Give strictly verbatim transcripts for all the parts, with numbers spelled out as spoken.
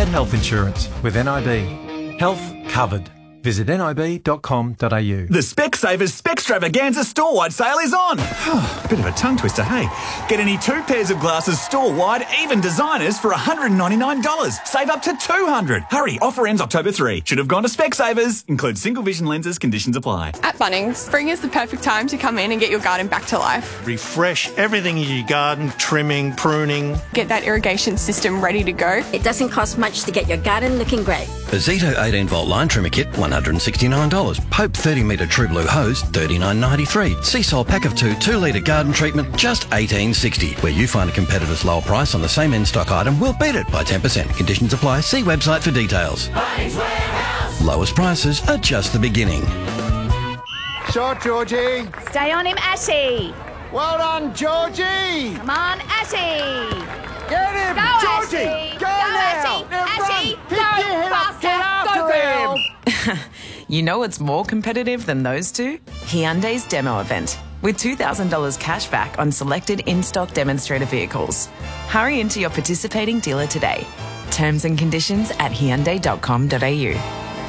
health insurance with N I B. Health covered. Visit N I B dot com dot A U. The Specsavers Specstravaganza store-wide sale is on. Bit of a tongue twister, hey? Get any two pairs of glasses store-wide, even designers, for one hundred ninety-nine dollars. Save up to two hundred dollars. Hurry, offer ends October third. Should have gone to Specsavers. Includes single vision lenses, conditions apply. At Bunnings, spring is the perfect time to come in and get your garden back to life. Refresh everything in your garden, trimming, pruning. Get that irrigation system ready to go. It doesn't cost much to get your garden looking great. A Zito eighteen volt line trimmer kit, one hundred sixty-nine dollars. Pope thirty metre True Blue hose, thirty-nine ninety-three. Seasol pack of two, two litre garden treatment, just eighteen sixty. Where you find a competitor's lower price on the same in-stock item, we'll beat it by ten percent. Conditions apply. See website for details. Bunnings Warehouse. Lowest prices are just the beginning. Shot, Georgie. Stay on him, Ashy. Well done, Georgie. Come on, Ashy. Get him, Go, Georgie. Ashy. Go, Go, now. Ashy. Now Ashy. run. Go, Pick your head up. faster. Get after Go, girl. him. You know what's more competitive than those two? Hyundai's demo event, with two thousand dollars cash back on selected in-stock demonstrator vehicles. Hurry into your participating dealer today. Terms and conditions at hyundai dot com dot A U.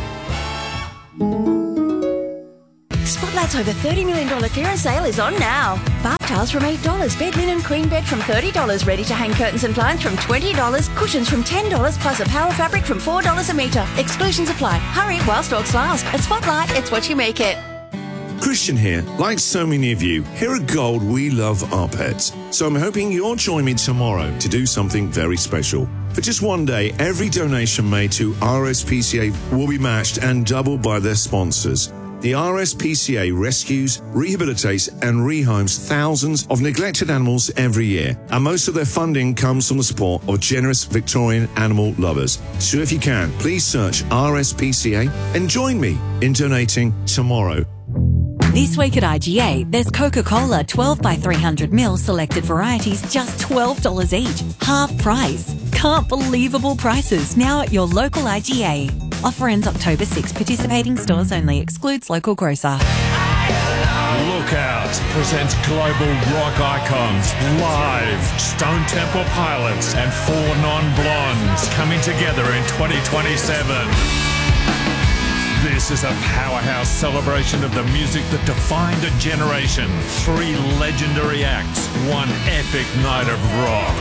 Spotlight's over thirty million dollars clearance sale is on now. Bath towels from eight dollars, bed linen queen bed from thirty dollars, ready to hang curtains and blinds from twenty dollars, cushions from ten dollars, plus a power fabric from four dollars a metre. Exclusions apply. Hurry while stocks last. At Spotlight, it's what you make it. Christian here. Like so many of you, here at Gold, we love our pets. So I'm hoping you'll join me tomorrow to do something very special. For just one day, every donation made to R S P C A will be matched and doubled by their sponsors. The R S P C A rescues, rehabilitates and rehomes thousands of neglected animals every year, and most of their funding comes from the support of generous Victorian animal lovers. So if you can, please search R S P C A and join me in donating tomorrow. This week at I G A, there's Coca-Cola twelve by three hundred milliliters selected varieties, just twelve dollars each. Half price. Can't believable prices now at your local I G A. Offer ends October sixth. Participating stores only. Excludes local grocer. Lookout presents global rock icons live. Stone Temple Pilots and Four Non-Blondes coming together in twenty twenty-seven. This is a powerhouse celebration of the music that defined a generation. Three legendary acts, one epic night of rock.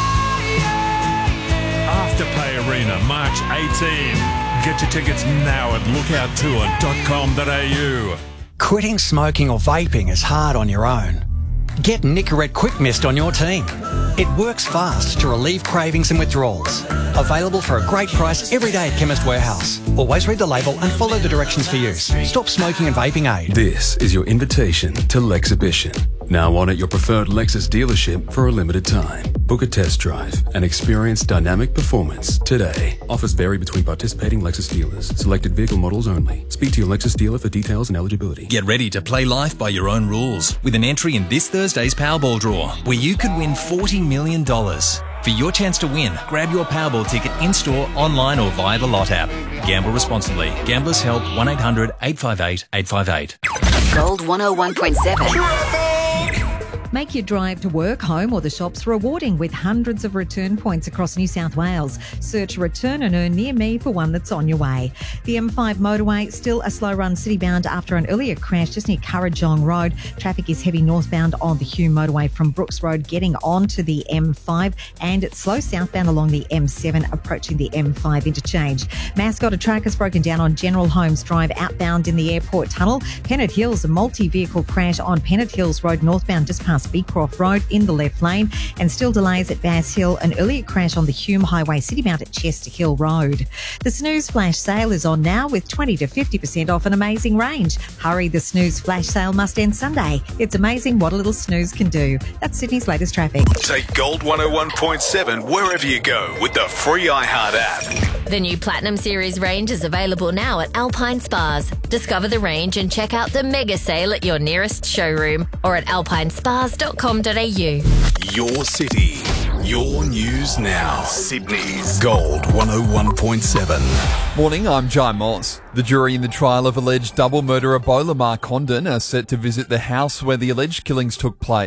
Afterpay Arena, March eighteenth. Get your tickets now at lookout tour dot com dot A U. Quitting smoking or vaping is hard on your own. Get Nicorette Quick Mist on your team. It works fast to relieve cravings and withdrawals. Available for a great price every day at Chemist Warehouse. Always read the label and follow the directions for use. Stop smoking and vaping aid. This is your invitation to Lexhibition. Now on at your preferred Lexus dealership for a limited time. Book a test drive and experience dynamic performance today. Offers vary between participating Lexus dealers. Selected vehicle models only. Speak to your Lexus dealer for details and eligibility. Get ready to play life by your own rules with an entry in this Thursday's Powerball draw, where you could win forty million dollars. For your chance to win, grab your Powerball ticket in-store, online or via the Lot app. Gamble responsibly. Gamblers Help one eight hundred eight five eight eight five eight. Gold one oh one point seven. Make your drive to work, home or the shops rewarding with hundreds of return points across New South Wales. Search Return and Earn near me for one that's on your way. The M five motorway, still a slow run city-bound after an earlier crash just near Currajong Road. Traffic is heavy northbound on the Hume motorway from Brooks Road getting onto the M five, and it's slow southbound along the M seven approaching the M five interchange. Mascot, a truck has broken down on General Holmes Drive outbound in the airport tunnel. Pennant Hills, a multi-vehicle crash on Pennant Hills Road northbound just past Beecroft Road in the left lane, and still delays at Bass Hill. An earlier crash on the Hume Highway citybound at Chester Hill Road. The Snooze Flash Sale is on now with twenty to fifty percent off an amazing range. Hurry, the Snooze Flash Sale must end Sunday. It's amazing what a little snooze can do. That's Sydney's latest traffic. Take Gold one oh one point seven wherever you go with the free iHeart app. The new Platinum Series range is available now at Alpine Spas. Discover the range and check out the mega sale at your nearest showroom or at alpine spas dot com dot A U. Your city, your news now. Sydney's Gold one oh one point seven. Morning, I'm Jai Moss. The jury in the trial of alleged double murderer Bo Lamar Condon are set to visit the house where the alleged killings took place.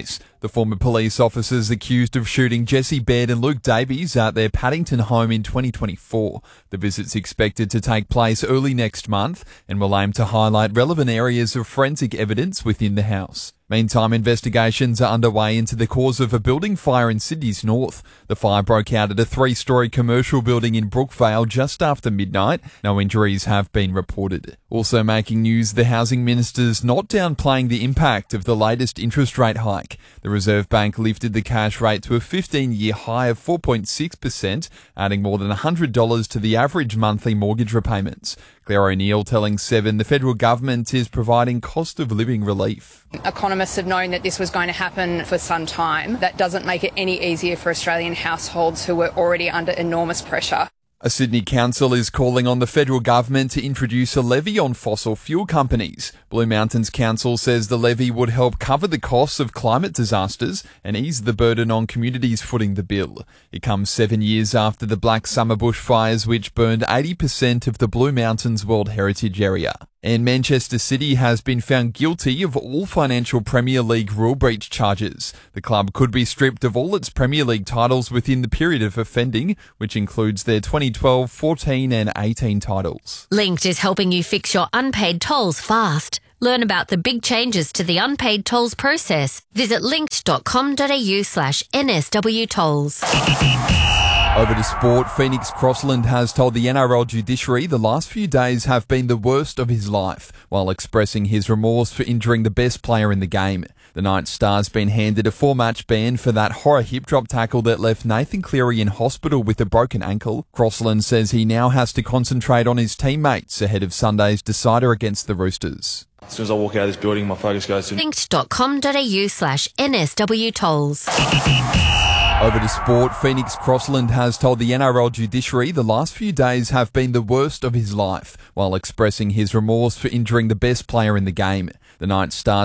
The former police officers accused of shooting Jesse Baird and Luke Davies at their Paddington home in twenty twenty-four. The visit's expected to take place early next month and will aim to highlight relevant areas of forensic evidence within the house. Meantime, investigations are underway into the cause of a building fire in Sydney's north. The fire broke out at a three-storey commercial building in Brookvale just after midnight. No injuries have been reported. Also making news, the housing minister's not downplaying the impact of the latest interest rate hike. The Reserve Bank lifted the cash rate to a fifteen-year high of four point six percent, adding more than one hundred dollars to the average monthly mortgage repayments. Claire O'Neill telling Seven the federal government is providing cost of living relief. Economists have known that this was going to happen for some time. That doesn't make it any easier for Australian households who were already under enormous pressure. A Sydney council is calling on the federal government to introduce a levy on fossil fuel companies. Blue Mountains Council says the levy would help cover the costs of climate disasters and ease the burden on communities footing the bill. It comes seven years after the Black Summer bushfires, which burned eighty percent of the Blue Mountains World Heritage Area. And Manchester City has been found guilty of all financial Premier League rule breach charges. The club could be stripped of all its Premier League titles within the period of offending, which includes their twenty twelve, fourteen and eighteen titles. Linked is helping you fix your unpaid tolls fast. Learn about the big changes to the unpaid tolls process. Visit linked.com.au slash NSW tolls. Over to sport, Phoenix Crossland has told the N R L judiciary the last few days have been the worst of his life, while expressing his remorse for injuring the best player in the game. The Knights star's been handed a four-match ban for that horror hip-drop tackle that left Nathan Cleary in hospital with a broken ankle. Crossland says he now has to concentrate on his teammates ahead of Sunday's decider against the Roosters. As soon as I walk out of this building, my focus goes to linked.com.au slash NSW tolls. Over to sport, Phoenix Crossland has told the N R L judiciary the last few days have been the worst of his life, while expressing his remorse for injuring the best player in the game. The Knights star